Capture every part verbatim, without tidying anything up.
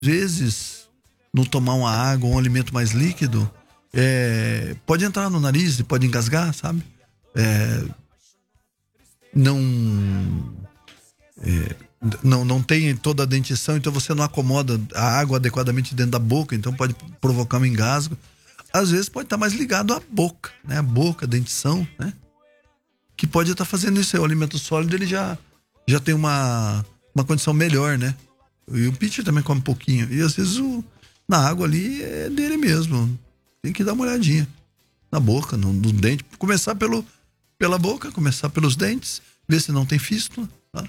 vezes, não tomar uma água ou um alimento mais líquido, é, pode entrar no nariz e pode engasgar, sabe? É, não, é, não, não tem toda a dentição, então você não acomoda a água adequadamente dentro da boca, então pode provocar um engasgo. Às vezes pode estar mais ligado à boca, né? A boca, a dentição, né? Que pode estar fazendo isso aí. O alimento sólido, ele já, já tem uma, uma condição melhor, né? E o pitcher também come um pouquinho. E às vezes o, na água ali é dele mesmo. Tem que dar uma olhadinha na boca, no, no dente. Começar pelo, pela boca, começar pelos dentes, ver se não tem fístula, tá?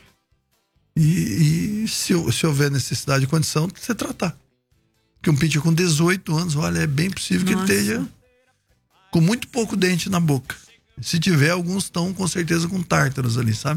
E, e se, se houver necessidade de condição, você tratar. Porque um pitcher com dezoito anos, olha, é bem possível que Nossa. ele esteja com muito pouco dente na boca. Se tiver, alguns estão com certeza com tártaros ali, sabe?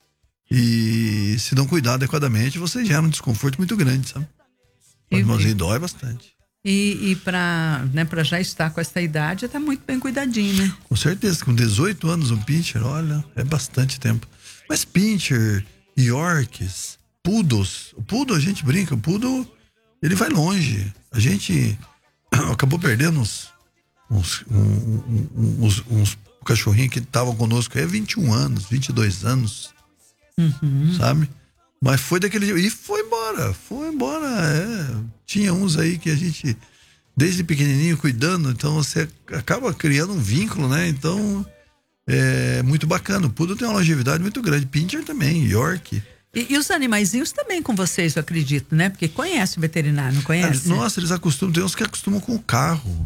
E se não cuidar adequadamente, você gera um desconforto muito grande, sabe? O animalzinho dói bastante. E, e pra, né, pra já estar com essa idade, tá muito bem cuidadinho, né? Com certeza, com dezoito anos um pincher, olha, é bastante tempo. Mas pincher, Yorks, poodles, o poodle a gente brinca, o poodle, ele vai longe. A gente acabou perdendo uns, uns, um, um, uns, uns cachorrinhos que estavam conosco aí há vinte e um anos, vinte e dois anos, Uhum. sabe? Mas foi daquele jeito, e foi embora, foi embora, é. Tinha uns aí que a gente, desde pequenininho, cuidando, então você acaba criando um vínculo, né? Então, é muito bacana. O poodle tem uma longevidade muito grande, pincher também, York. E, e os animaizinhos também com vocês, eu acredito, né? Porque conhece o veterinário, não conhece? Nossa, eles acostumam, tem uns que acostumam com o carro.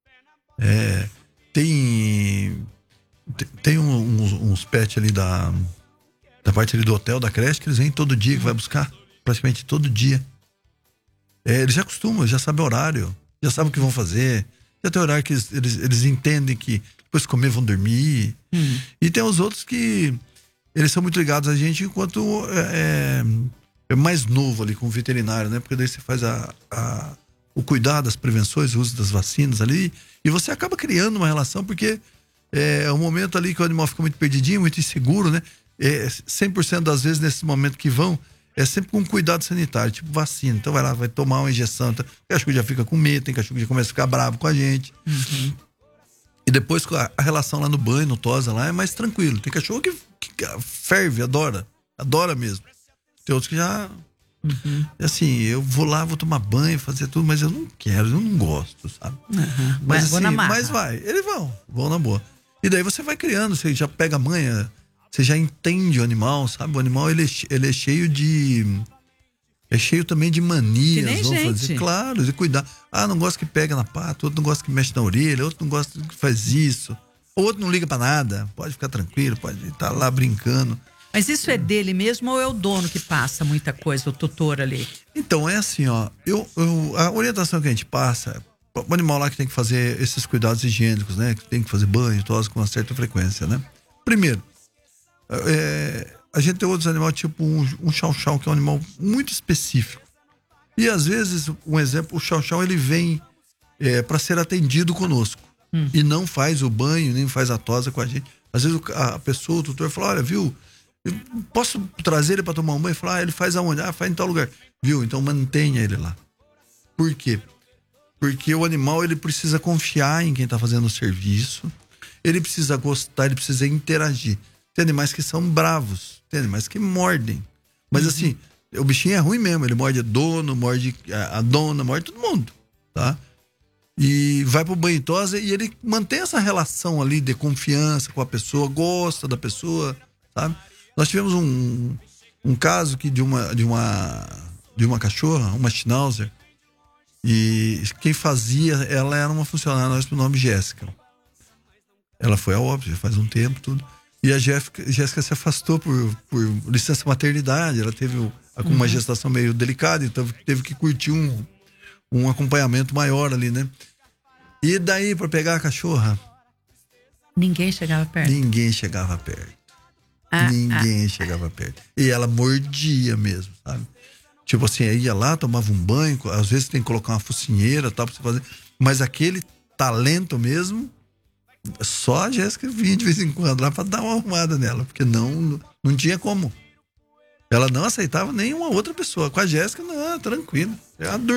É, tem tem uns, uns pets ali da da parte ali do hotel, da creche, que eles vêm todo dia, que vai buscar, praticamente todo dia. É, eles já acostumam, já sabem o horário, já sabem o que vão fazer, já tem horário que eles, eles, eles entendem que depois de comer vão dormir. Hum. E tem os outros que eles são muito ligados a gente enquanto é, é mais novo ali com o veterinário, né? Porque daí você faz a, a, o cuidado das prevenções, o uso das vacinas ali, e você acaba criando uma relação, porque é, é um momento ali que o animal fica muito perdidinho, muito inseguro, né? É, cem por cento das vezes nesse momento que vão, é sempre com cuidado sanitário, tipo vacina. Então vai lá, vai tomar uma injeção. Então, tem cachorro que já fica com medo, tem cachorro que já começa a ficar bravo com a gente. Uhum. E depois a, a relação lá no banho, no tosa lá, é mais tranquilo. Tem cachorro que, que ferve, adora. Adora mesmo. Tem outros que já... Uhum. Assim, eu vou lá, vou tomar banho, fazer tudo, mas eu não quero, eu não gosto, sabe? Uhum. Mas, Vou assim, na marra. mas vai, eles vão, vão na boa. E daí você vai criando, você já pega a manha, você já entende o animal, sabe? O animal, ele é, ele é cheio de... É cheio também de manias, Que nem vamos gente. fazer. Claro, de cuidar. Ah, não gosta que pega na pata, outro não gosta que mexe na orelha, outro não gosta que faz isso. O outro não liga pra nada. Pode ficar tranquilo, pode estar lá brincando. Mas isso é dele mesmo ou é o dono que passa muita coisa, o tutor ali? Então, é assim, ó. Eu, eu, a orientação que a gente passa, o animal lá que tem que fazer esses cuidados higiênicos, né? Que tem que fazer banho, tosse com uma certa frequência, né? Primeiro, é, a gente tem outros animais, tipo um, um chau-chau, que é um animal muito específico. E às vezes, um exemplo, o chau-chau, ele vem é, para ser atendido conosco. Hum. E não faz o banho, nem faz a tosa com a gente. Às vezes a pessoa, o tutor, fala, olha, viu, eu posso trazer ele para tomar um banho? Fala, ah, ele faz aonde? Ah, faz em tal lugar. Viu? Então mantenha ele lá. Por quê? Porque o animal, ele precisa confiar em quem tá fazendo o serviço. Ele precisa gostar, ele precisa interagir. Tem animais que são bravos, tem animais que mordem. Mas uhum. assim, o bichinho é ruim mesmo, ele morde dono, morde a dona, morde todo mundo, tá? E vai pro banho e tosa e ele mantém essa relação ali de confiança com a pessoa, gosta da pessoa, sabe? Nós tivemos um, um caso que de uma, de uma, de uma cachorra, uma Schnauzer, e quem fazia, ela era uma funcionária nossa, por nome Jéssica. Ela foi ao óbito, já faz um tempo, tudo. E a Jéssica, Jéssica se afastou por, por licença maternidade. Ela teve uma uhum. gestação meio delicada, então teve que curtir um, um acompanhamento maior ali, né? E daí, pra pegar a cachorra, ninguém chegava perto. Ninguém chegava perto. Ah, ninguém ah, chegava ah. perto. E ela mordia mesmo, sabe? Tipo assim, ia lá, tomava um banho, às vezes tem que colocar uma focinheira, tal, pra você fazer. Mas aquele talento mesmo, só a Jéssica vinha de vez em quando lá pra dar uma arrumada nela, porque não, não tinha como. Ela não aceitava nenhuma outra pessoa. Com a Jéssica, não, tranquilo. Ela